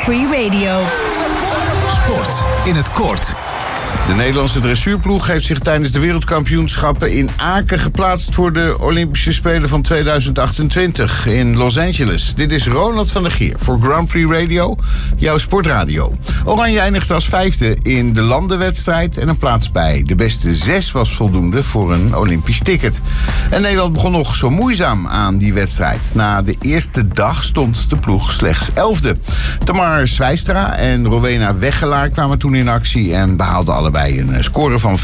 Free Radio. Sport in het kort. De Nederlandse dressuurploeg heeft zich tijdens de wereldkampioenschappen in Aken geplaatst voor de Olympische Spelen van 2028 in Los Angeles. Dit is Ronald van der Geer voor Grand Prix Radio, jouw sportradio. Oranje eindigde als 5e in de landenwedstrijd en een plaats bij de beste 6 was voldoende voor een Olympisch ticket. En Nederland begon nog zo moeizaam aan die wedstrijd. Na de eerste dag stond de ploeg slechts 11e. Tamar Zwijstra en Rowena Weggelaar kwamen toen in actie en behaalden allebei een score van 65,342%.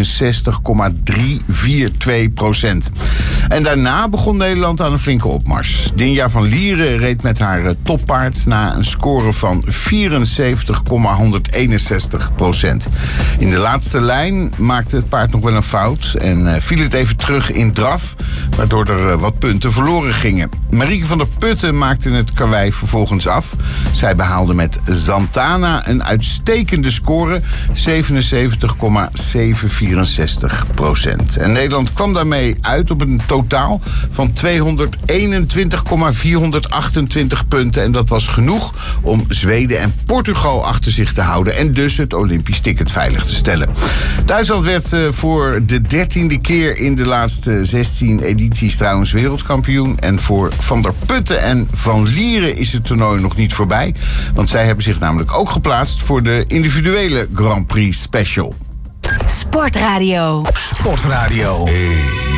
En daarna begon Nederland aan een flinke opmars. Dinja van Lieren reed met haar toppaard na een score van 74,161%. In de laatste lijn maakte het paard nog wel een fout en viel het even terug in draf, waardoor er wat punten verloren gingen. Marieke van der Putten maakte het karwei vervolgens af. Zij behaalde met Santana een uitstekende score, 77,764%. En Nederland kwam daarmee uit op een totaal van 221,428 punten. En dat was genoeg om Zweden en Portugal achter zich te houden en dus het Olympisch ticket veilig te stellen. Duitsland werd voor de 13e keer in de laatste 16 edities trouwens wereldkampioen. En voor Van der Putten en Van Lieren is het toernooi nog niet voorbij. Want zij hebben zich namelijk ook geplaatst voor de individuele Grand Prix Special. Sportradio. Sportradio.